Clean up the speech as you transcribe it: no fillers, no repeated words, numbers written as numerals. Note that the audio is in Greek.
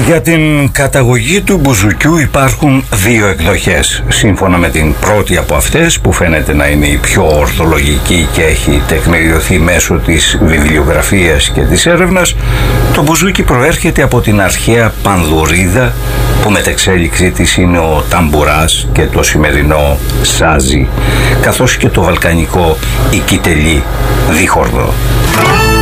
Για την καταγωγή του μπουζουκιού υπάρχουν δύο εκδοχές. Σύμφωνα με την πρώτη από αυτές, που φαίνεται να είναι η πιο ορθολογική και έχει τεκμηριωθεί μέσω της βιβλιογραφίας και της έρευνας, το μπουζούκι προέρχεται από την αρχαία πανδουρίδα, που μετεξέλιξή της είναι ο ταμπουράς και το σημερινό σάζι, καθώς και το βαλκανικό οικιτελί δίχορδο.